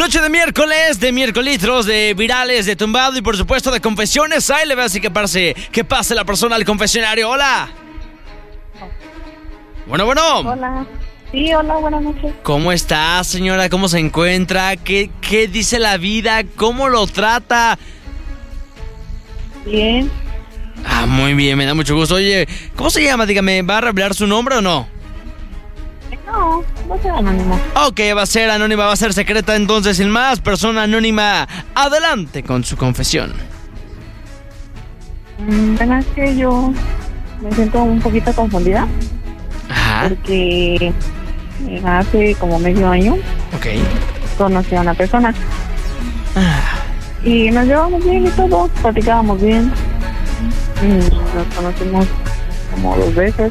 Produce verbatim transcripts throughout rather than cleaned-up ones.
Noche de miércoles, de miércolitros, de virales, de tumbado y por supuesto de confesiones. Ahí le ve así que pase, que pase la persona al confesionario. Hola. Bueno, bueno. Hola. Sí, hola, buenas noches. ¿Cómo está, señora? ¿Cómo se encuentra? ¿Qué, qué dice la vida? ¿Cómo lo trata? Bien. Ah, muy bien, me da mucho gusto. Oye, ¿cómo se llama? Dígame, ¿va a revelar su nombre o no? No, va a ser anónima. Ok, va a ser anónima, va a ser secreta. Entonces, sin más, persona anónima, adelante con su confesión. Mm, bueno, es que yo me siento un poquito confundida. Ajá. Porque hace como medio año Ok. conocí a una persona. Ah. Y nos llevamos bien y todo, platicábamos bien. Y nos conocimos como dos veces.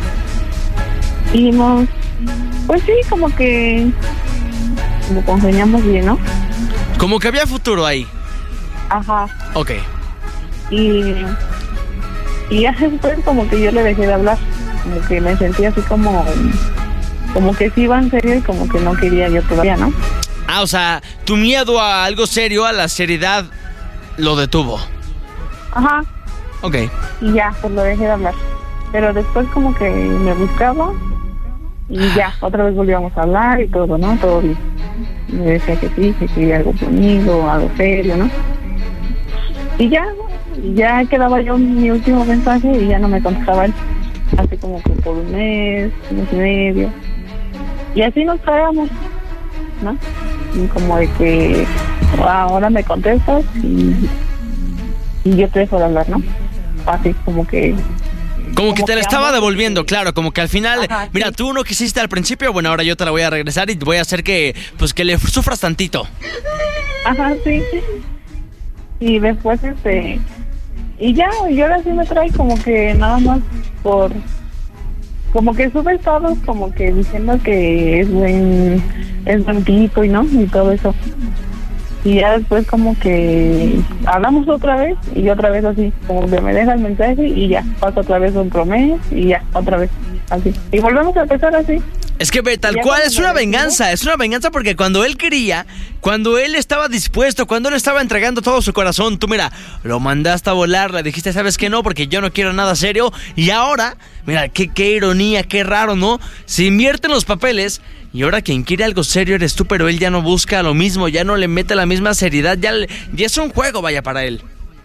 Y nos, pues sí, como que como congeniamos bien, ¿no? Como que había futuro ahí. Ajá. Ok. Y, y ya después como que yo le dejé de hablar. Como que me sentía así como, como que sí iba en serio y como que no quería yo todavía, ¿no? Ah, o sea, tu miedo a algo serio, a la seriedad, lo detuvo. Ajá. Ok. Y ya, pues lo dejé de hablar. Pero después como que me buscaba y ya, otra vez volvíamos a hablar y todo, ¿no? Todo bien. Me decía que sí, que quería algo conmigo, algo serio, ¿no? Y ya, ya quedaba yo mi último mensaje y ya no me contestaba él. Así como que por un mes, un mes y medio. Y así nos traíamos, ¿no? Y como de que ahora me contestas y, y yo te dejo de hablar, ¿no? Así como que... Como que Como te la que estaba ambos- devolviendo, claro, como que al final, Ajá, mira, sí. tú no quisiste al principio, bueno, ahora yo te la voy a regresar y voy a hacer que, pues, que le sufras tantito. Ajá, sí. Y después, este... Y ya, y ahora sí me trae como que nada más por... Como que sube estados como que diciendo que es buen... Es buen tipo y no, y todo eso. Y ya después como que hablamos otra vez y otra vez así, como que me deja el mensaje y ya, pasa otra vez otro mes y ya, otra vez, así. Y volvemos a empezar así. Es que ve, tal Ya cual, cuando es una me venganza, es una venganza porque cuando él quería, cuando él estaba dispuesto, cuando él estaba entregando todo su corazón, tú mira, lo mandaste a volar, le dijiste, ¿sabes qué? No, porque yo no quiero nada serio, y ahora, mira, qué, qué ironía, qué raro, ¿no? Se invierten los papeles, y ahora quien quiere algo serio eres tú, pero él ya no busca lo mismo, ya no le mete la misma seriedad, ya, le- ya es un juego, vaya, para él.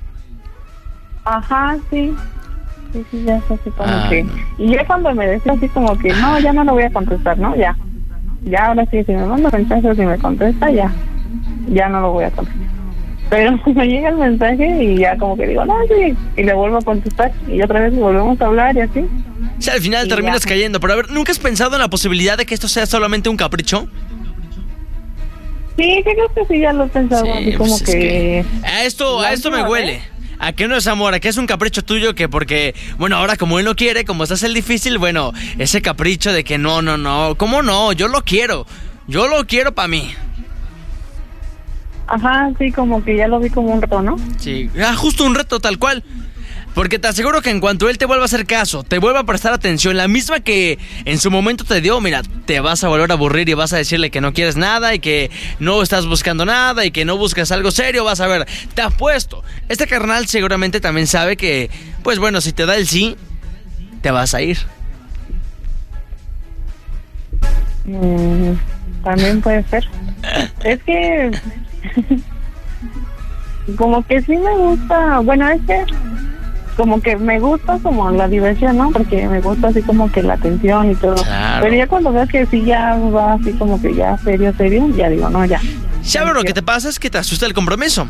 Ajá, sí. Sí, sí, ya es así como Ah, que... no. Y ya cuando me decía así como que, no, ya no lo voy a contestar, ¿no? Ya. Ya ahora sí, si me manda mensaje, si me contesta, ya. Ya no lo voy a contestar. Pero me llega el mensaje y ya como que digo, no, sí. Y le vuelvo a contestar y otra vez volvemos a hablar y así. O sea, al final Y terminas ya. cayendo, pero a ver, ¿nunca has pensado en la posibilidad de que esto sea solamente un capricho? Sí, que creo que sí, ya lo he pensado. así como pues es que... A esto, a La esto me última huele. vez. A que no es amor, a que es un capricho tuyo que porque, bueno, ahora como él no quiere, como estás el difícil, bueno, ese capricho de que no, no, no, ¿cómo no? Yo lo quiero, yo lo quiero para mí. Ajá, sí, como que ya lo vi como un reto, ¿no? Sí, ah, justo un reto tal cual. Porque te aseguro que en cuanto él te vuelva a hacer caso, te vuelva a prestar atención, la misma que en su momento te dio, mira, te vas a volver a aburrir y vas a decirle que no quieres nada y que no estás buscando nada y que no buscas algo serio, vas a ver, te apuesto. Este carnal seguramente también sabe que, pues bueno, si te da el sí, te vas a ir. Mm, también puede ser. Es que como que sí me gusta, bueno, es que como que me gusta como la diversión, ¿no? Porque me gusta así como que la atención y todo. Claro. Pero ya cuando veo que sí ya va así como que ya serio, serio, ya digo, no, ya. ¿Sabes lo que te pasa? Es que te asusta el compromiso.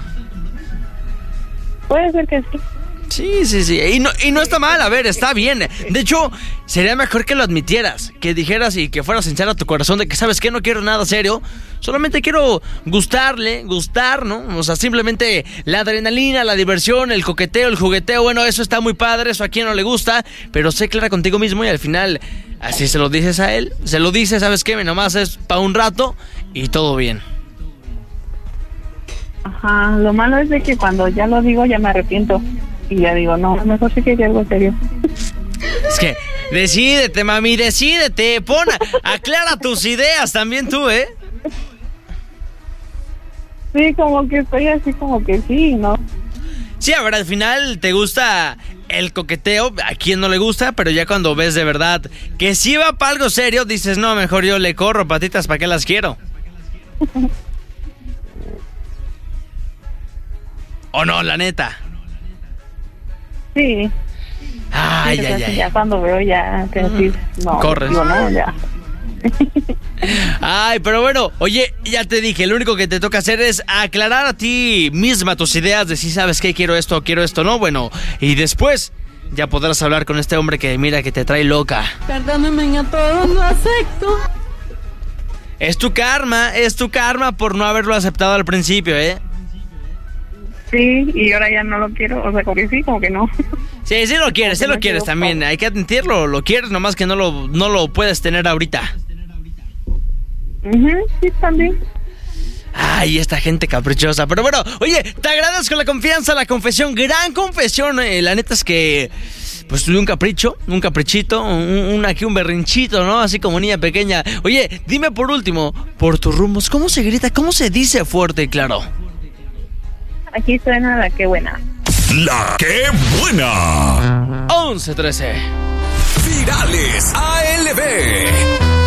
Puede ser que sí. Sí, sí, sí. Y no, y no está mal, a ver, está bien. De hecho, sería mejor que lo admitieras, que dijeras y que fueras sincero a tu corazón de que, ¿sabes qué? No quiero nada serio. Solamente quiero gustarle, gustar, ¿no? O sea, simplemente la adrenalina, la diversión, el coqueteo, el jugueteo, bueno, eso está muy padre, eso a quien no le gusta, pero sé clara contigo mismo y al final, así se lo dices a él, se lo dices, ¿sabes qué? Nomás es para un rato y todo bien. Ajá, lo malo es de que cuando ya lo digo ya me arrepiento. Y ya digo, no, mejor sí que algo serio. Es que, decídete, mami, decídete, pon, aclara tus ideas también tú, ¿eh? Sí, como que estoy así como que sí, ¿no? Sí, a ver, al final te gusta el coqueteo, a quien no le gusta, pero ya cuando ves de verdad que sí va para algo serio, dices, no, mejor yo le corro, patitas, ¿para qué las quiero? ¿O no, la neta? Sí. Ay, sí, ay, así, ay. Ya cuando veo ya que decir, no, Corres. digo, no, ya. Ay, pero bueno, oye, ya te dije, lo único que te toca hacer es aclarar a ti misma tus ideas de si sabes qué, quiero esto, quiero esto, no, bueno, y después ya podrás hablar con este hombre que mira que te trae loca. Perdóname, a todos lo acepto. Es tu karma, es tu karma por no haberlo aceptado al principio, ¿eh? Sí, y ahora ya no lo quiero, o sea, como que sí, como que no. Sí, sí lo quieres, sí lo quieres también, hay que admitirlo, lo quieres, nomás que no lo, no lo puedes tener ahorita. Uh-huh, sí, también. Ay, esta gente caprichosa. Pero bueno, oye, te agradezco la confianza, la confesión, gran confesión. Eh, la neta es que pues tuve un capricho, un caprichito, un, un aquí un berrinchito, ¿no? Así como niña pequeña. Oye, dime por último, por tus rumbos, ¿cómo se grita? ¿Cómo se dice fuerte y claro? Aquí suena la que buena. La que buena. once trece. Virales A L B.